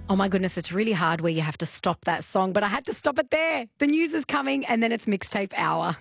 Oh my goodness, it's really hard where you have to stop that song, but I had to stop it there. The news is coming and then it's mixtape hour.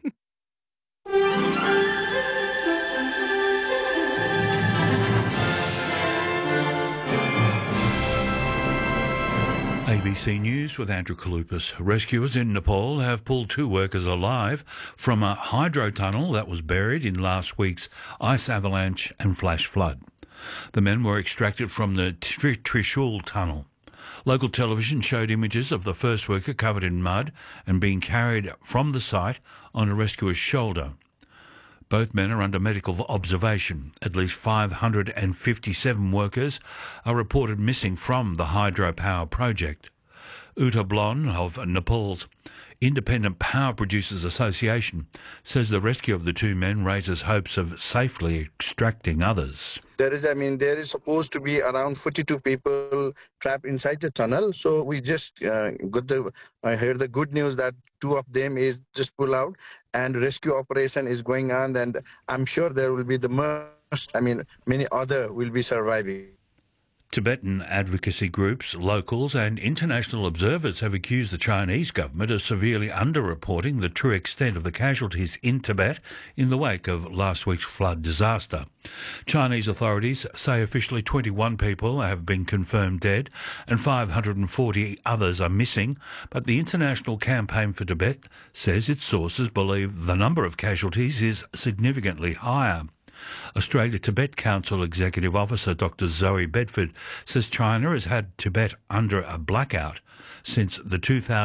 ABC News with Andrew Kalupas. Rescuers in Nepal have pulled 2 workers alive from a hydro tunnel that was buried in last week's ice avalanche and flash flood. The men were extracted from the Trishul tunnel. Local television showed images of the first worker covered in mud and being carried from the site on a rescuer's shoulder. Both men are under medical observation. At least 557 workers are reported missing from the hydropower project. Uta Blon of Nepal's Independent Power Producers Association says the rescue of the 2 men raises hopes of safely extracting others. There is supposed to be around 42 people trapped inside the tunnel. So we just I heard the good news that 2 of them is just pull out and rescue operation is going on. And I'm sure there will be many other will be surviving. Tibetan advocacy groups, locals and international observers have accused the Chinese government of severely underreporting the true extent of the casualties in Tibet in the wake of last week's flood disaster. Chinese authorities say officially 21 people have been confirmed dead and 540 others are missing, but the International Campaign for Tibet says its sources believe the number of casualties is significantly higher. Australia Tibet Council Executive Officer Dr Zoe Bedford says China has had Tibet under a blackout since the 2000